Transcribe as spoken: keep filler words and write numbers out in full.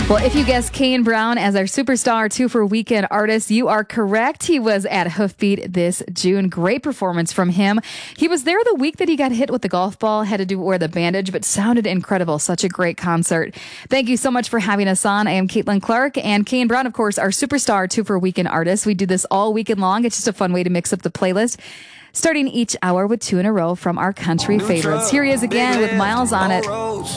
Well, if you guessed Kane Brown as our superstar two for weekend artist, you are correct. He was at Hoofbeat this June. Great performance from him. He was there the week that he got hit with the golf ball, had to do wear the bandage, but sounded incredible. Such a great concert. Thank you so much for having us on. I am Caitlin Clark, and Kane Brown, of course, our superstar two for weekend artist. We do this all weekend long. It's just a fun way to mix up the playlist, starting each hour with two in a row from our country favorites. Here he is again with Miles on It.